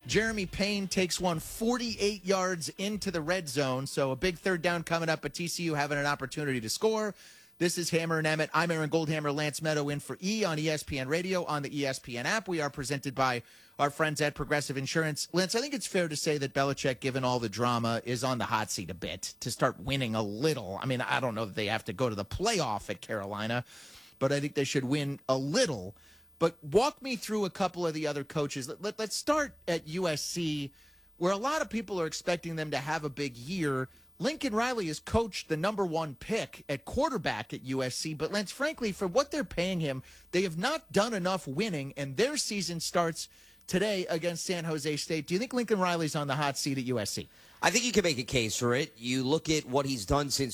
Jeremy Payne takes one 48 yards into the red zone. So a big third down coming up, but TCU having an opportunity to score. This is Hammer and Emmett. I'm Aaron Goldhammer, Lance Meadow in for E on ESPN Radio, on the ESPN app. We are presented by our friends at Progressive Insurance. Lance, I think it's fair to say that Belichick, given all the drama, is on the hot seat a bit to start winning a little. I mean, I don't know that they have to go to the playoff at Carolina, but I think they should win a little. But walk me through a couple of the other coaches. Let's start at USC, where a lot of people are expecting them to have a big year. Lincoln Riley has coached the number one pick at quarterback at USC, but Lance, frankly, for what they're paying him, they have not done enough winning, and their season starts today against San Jose State. Do you think Lincoln Riley's on the hot seat at USC? I think you can make a case for it. You look at what he's done since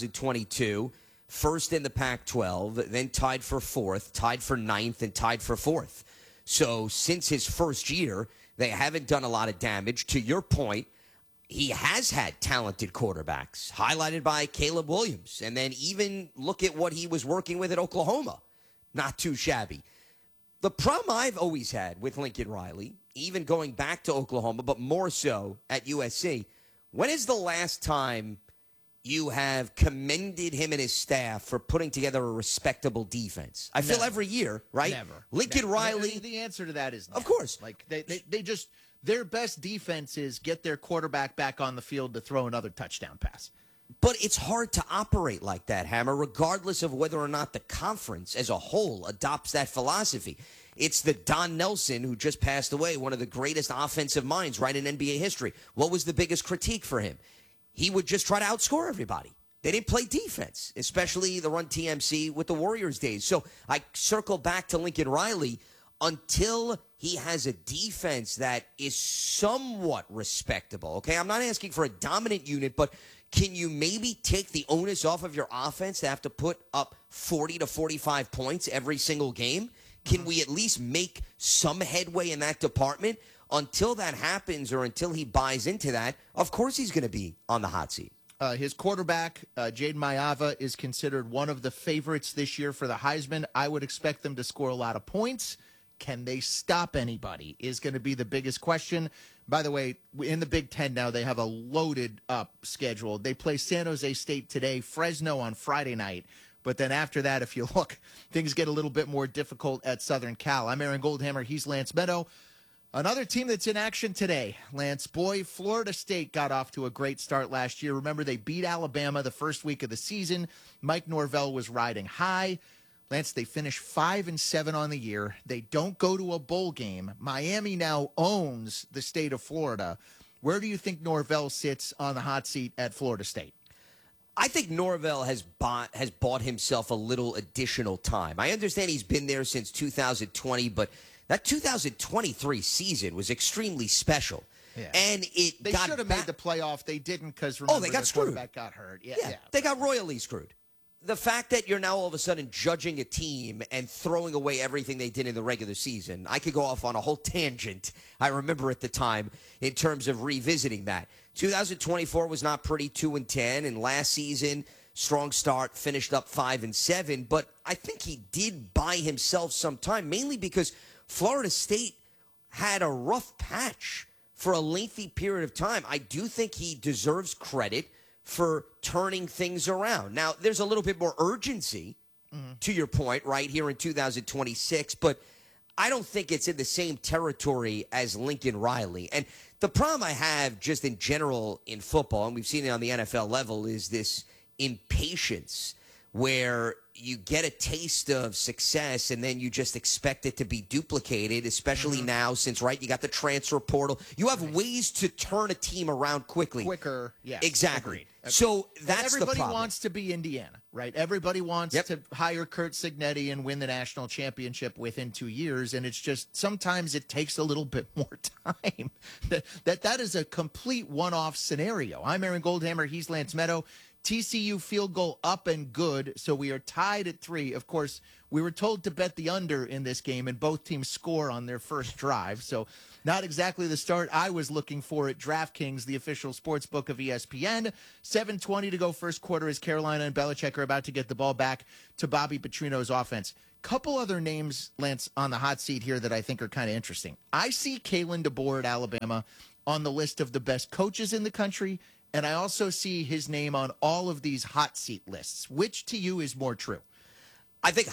2022, first in the Pac-12, then tied for fourth, tied for ninth, and tied for fourth. So since his first year, they haven't done a lot of damage. To your point, he has had talented quarterbacks, highlighted by Caleb Williams. And then even look at what he was working with at Oklahoma. Not too shabby. The problem I've always had with Lincoln Riley, even going back to Oklahoma, but more so at USC, when is the last time you have commended him and his staff for putting together a respectable defense? I feel every year, right? Never. Lincoln Riley. The answer to that is never. Of course. Like they just, their best defense is get their quarterback back on the field to throw another touchdown pass. But it's hard to operate like that, Hammer, regardless of whether or not the conference as a whole adopts that philosophy. It's the Don Nelson, who just passed away, one of the greatest offensive minds right in NBA history. What was the biggest critique for him? He would just try to outscore everybody. They didn't play defense, especially the Run TMC with the Warriors days. So I circle back to Lincoln Riley. Until he has a defense that is somewhat respectable, okay? I'm not asking for a dominant unit, but can you maybe take the onus off of your offense to have to put up 40 to 45 points every single game? Can we at least make some headway in that department? Until that happens or until he buys into that, of course he's going to be on the hot seat. His quarterback, Jaden Mayava, is considered one of the favorites this year for the Heisman. I would expect them to score a lot of points. Can they stop anybody is going to be the biggest question. By the way, in the Big Ten now, they have a loaded up schedule. They play San Jose State today, Fresno on Friday night. But then after that, if you look, things get a little bit more difficult at Southern Cal. I'm Aaron Goldhammer. He's Lance Meadow. Another team that's in action today, Lance. Boy, Florida State got off to a great start last year. Remember, they beat Alabama the first week of the season. Mike Norvell was riding high. Lance, they finished 5-7 on the year. They don't go to a bowl game. Miami now owns the state of Florida. Where do you think Norvell sits on the hot seat at Florida State? I think Norvell has bought himself a little additional time. I understand he's been there since 2020, but that 2023 season was extremely special. Yeah. And they should have made the playoff. They didn't because, remember, they got screwed. Quarterback got hurt. Yeah, they got royally screwed. The fact that you're now all of a sudden judging a team and throwing away everything they did in the regular season, I could go off on a whole tangent, I remember at the time, in terms of revisiting that. 2024 was not pretty, 2-10, and last season, strong start, finished up 5-7, but I think he did buy himself some time, mainly because Florida State had a rough patch for a lengthy period of time. I do think he deserves credit for turning things around. Now, there's a little bit more urgency, to your point, right here in 2026, but I don't think it's in the same territory as Lincoln Riley. And the problem I have just in general in football, and we've seen it on the NFL level, is this impatience where you get a taste of success and then you just expect it to be duplicated, especially now since, right, you got the transfer portal. You have ways to turn a team around quickly. Quicker, yes. Exactly. Agreed. So that's the problem. Everybody wants to be Indiana, right? Everybody wants to hire Curt Cignetti and win the national championship within 2 years, and it's just sometimes it takes a little bit more time. That is a complete one-off scenario. I'm Aaron Goldhammer. He's Lance Meadow. TCU field goal up and good, so we are tied at 3. Of course, we were told to bet the under in this game, and both teams score on their first drive. So Not exactly the start I was looking for at DraftKings, the official sports book of ESPN. 7:20 to go first quarter as Carolina and Belichick are about to get the ball back to Bobby Petrino's offense. Couple other names, Lance, on the hot seat here that I think are kind of interesting. I see Kalen DeBoer at Alabama on the list of the best coaches in the country, and I also see his name on all of these hot seat lists. Which to you is more true? I think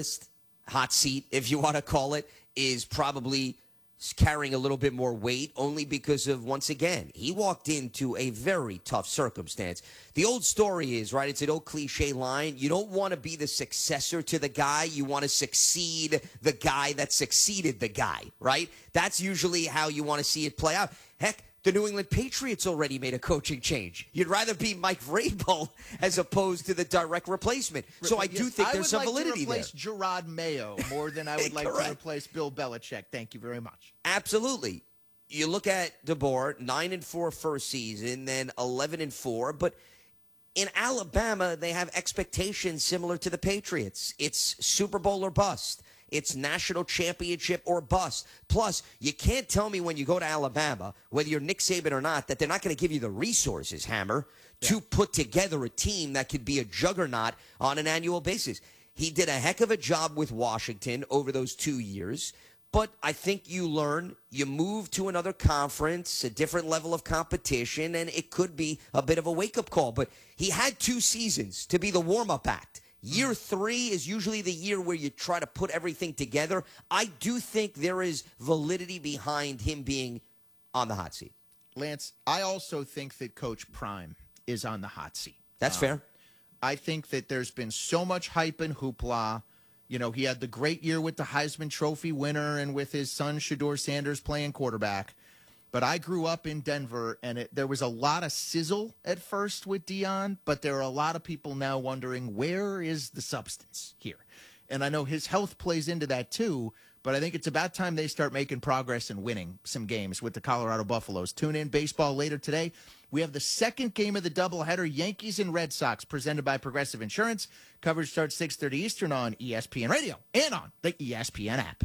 hot seat, if you want to call it, is probably carrying a little bit more weight only because of, once again, he walked into a very tough circumstance. The old story is, right, it's an old cliche line, you don't want to be the successor to the guy, you want to succeed the guy that succeeded the guy, right? That's usually how you want to see it play out. Heck, the New England Patriots already made a coaching change. You'd rather be Mike Vrabel as opposed to the direct replacement. So I do think there's some validity there. I would like to replace Gerard Mayo more than I would like to replace Bill Belichick. Thank you very much. Absolutely. You look at DeBoer, 9-4 first season, then 11-4. But in Alabama, they have expectations similar to the Patriots. It's Super Bowl or bust. It's national championship or bust. Plus, you can't tell me when you go to Alabama, whether you're Nick Saban or not, that they're not going to give you the resources, Hammer, to put together a team that could be a juggernaut on an annual basis. He did a heck of a job with Washington over those 2 years. But I think you learn, you move to another conference, a different level of competition, and it could be a bit of a wake-up call. But he had 2 seasons to be the warm-up act. Year 3 is usually the year where you try to put everything together. I do think there is validity behind him being on the hot seat. Lance, I also think that Coach Prime is on the hot seat. That's fair. I think that there's been so much hype and hoopla. You know, he had the great year with the Heisman Trophy winner and with his son Shedeur Sanders playing quarterback. But I grew up in Denver, and there was a lot of sizzle at first with Deion, but there are a lot of people now wondering, where is the substance here? And I know his health plays into that too, but I think it's about time they start making progress and winning some games with the Colorado Buffaloes. Tune in baseball later today. We have the second game of the doubleheader, Yankees and Red Sox, presented by Progressive Insurance. Coverage starts 6:30 Eastern on ESPN Radio and on the ESPN app.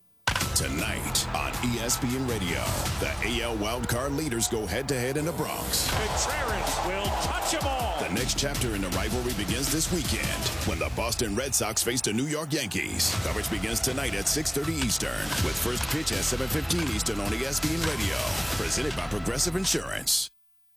Tonight on ESPN Radio, the AL wildcard leaders go head-to-head in the Bronx. Contreras will touch them all. The next chapter in the rivalry begins this weekend when the Boston Red Sox face the New York Yankees. Coverage begins tonight at 6:30 Eastern with first pitch at 7:15 Eastern on ESPN Radio. Presented by Progressive Insurance.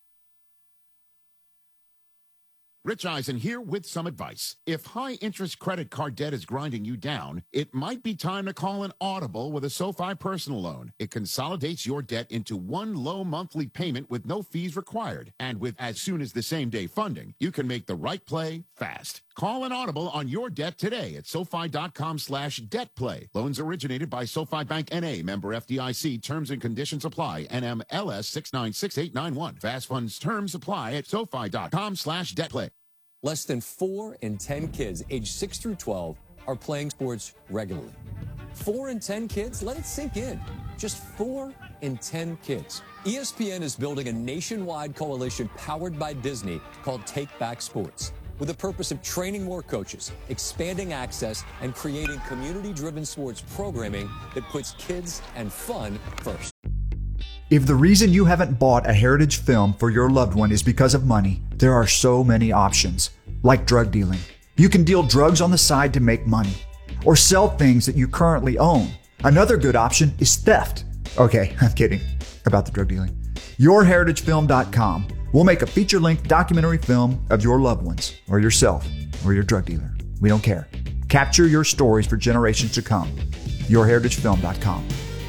Rich Eisen here with some advice. If high-interest credit card debt is grinding you down, it might be time to call an Audible with a SoFi personal loan. It consolidates your debt into one low monthly payment with no fees required. And with as soon as the same-day funding, you can make the right play fast. Call an Audible on your debt today at SoFi.com/debtplay. Loans originated by SoFi Bank N.A., member FDIC. Terms and conditions apply. NMLS 696891. Fast funds terms apply at SoFi.com/debtplay. Less than 4 in 10 kids aged 6 through 12 are playing sports regularly. 4 in 10 kids? Let it sink in. Just 4 in 10 kids. ESPN is building a nationwide coalition powered by Disney called Take Back Sports, with the purpose of training more coaches, expanding access, and creating community-driven sports programming that puts kids and fun first. If the reason you haven't bought a Heritage film for your loved one is because of money, there are so many options, like drug dealing. You can deal drugs on the side to make money, or sell things that you currently own. Another good option is theft. Okay, I'm kidding about the drug dealing. YourHeritageFilm.com will make a feature-length documentary film of your loved ones, or yourself, or your drug dealer. We don't care. Capture your stories for generations to come. YourHeritageFilm.com.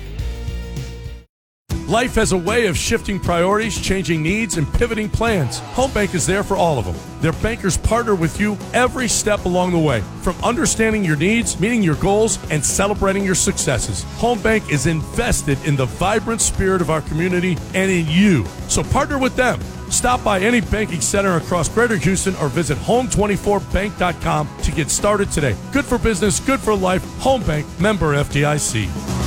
Life has a way of shifting priorities, changing needs, and pivoting plans. Home Bank is there for all of them. Their bankers partner with you every step along the way, from understanding your needs, meeting your goals, and celebrating your successes. Home Bank is invested in the vibrant spirit of our community and in you. So partner with them. Stop by any banking center across Greater Houston or visit home24bank.com to get started today. Good for business, good for life. Home Bank, member FDIC.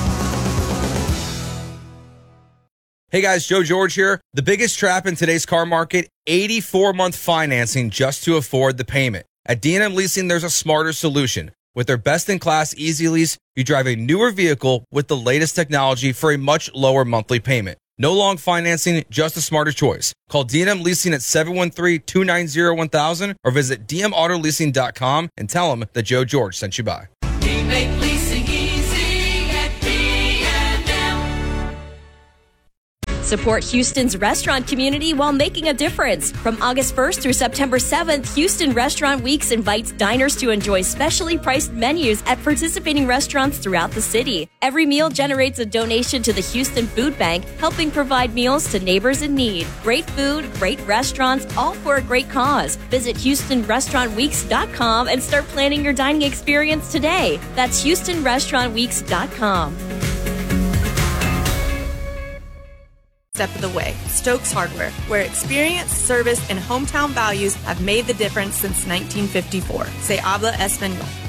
Hey guys, Joe George here. The biggest trap in today's car market, 84-month financing just to afford the payment. At D&M Leasing, there's a smarter solution. With their best-in-class Easy Lease, you drive a newer vehicle with the latest technology for a much lower monthly payment. No long financing, just a smarter choice. Call D&M Leasing at 713-290-1000 or visit dmautoleasing.com and tell them that Joe George sent you by. We make leasing easy at D&M. Support Houston's restaurant community while making a difference. From August 1st through September 7th, Houston Restaurant Weeks invites diners to enjoy specially priced menus at participating restaurants throughout the city. Every meal generates a donation to the Houston Food Bank, helping provide meals to neighbors in need. Great food, great restaurants, all for a great cause. Visit HoustonRestaurantWeeks.com and start planning your dining experience today. That's HoustonRestaurantWeeks.com. Step of the way, Stokes Hardware, where experience, service, and hometown values have made the difference since 1954. Se habla español.